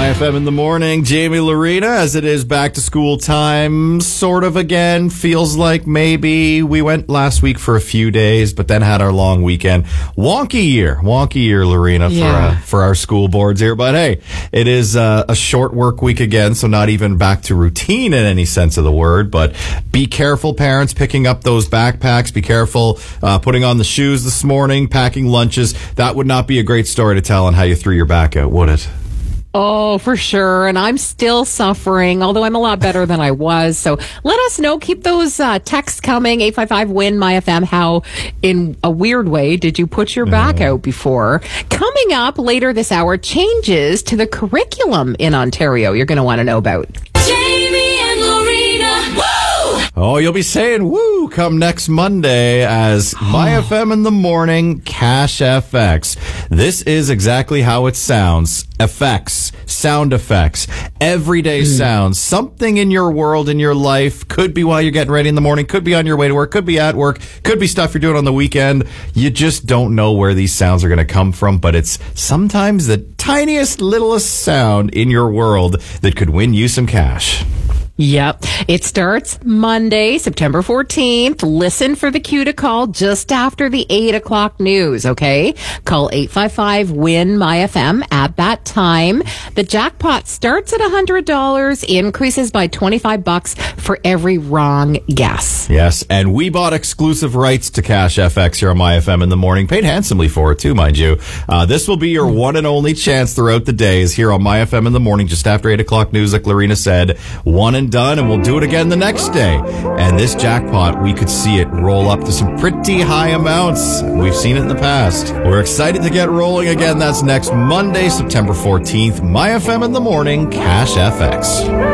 My FM in the morning, Jamie Lorena, as it is back to school time, sort of again. Feels like maybe we went last week for a few days, but then had our long weekend. Wonky year, Lorena, for our school boards here. But hey, it is a short work week again, so not even back to routine in any sense of the word. But be careful, parents, picking up those backpacks. Be careful putting on the shoes this morning, packing lunches. That would not be a great story to tell on how you threw your back out, would it? Oh, for sure. And I'm still suffering, although I'm a lot better than I was. So let us know. Keep those texts coming. 855-WIN-MyFM. How, in a weird way, did you put your back out before? Coming up later this hour, changes to the curriculum in Ontario you're going to want to know about. Jamie and Lorena. Woo! Oh, you'll be saying woo come next Monday as My FM in the morning, Cash FX. This is exactly how it sounds. Effects, sound effects, everyday sounds, something in your world, in your life, could be while you're getting ready in the morning, could be on your way to work, could be at work, could be stuff you're doing on the weekend. You just don't know where these sounds are going to come from, but it's sometimes the tiniest, littlest sound in your world that could win you some cash. Yep. It starts Monday, September 14th. Listen for the cue to call just after the 8 o'clock news, okay? Call 855-WIN-MyFM at that time. The jackpot starts at $100, increases by $25 for every wrong guess. Yes, and we bought exclusive rights to Cash FX here on My FM in the morning. Paid handsomely for it, too, mind you. This will be your one and only chance throughout the days here on My FM in the morning, just after 8 o'clock news, like Lorena said. One and done, and we'll do it again the next day. And this jackpot, we could see it roll up to some pretty high amounts. We've seen it in the past. We're excited to get rolling again. That's next Monday, September 14th. My FM in the morning, Cash FX.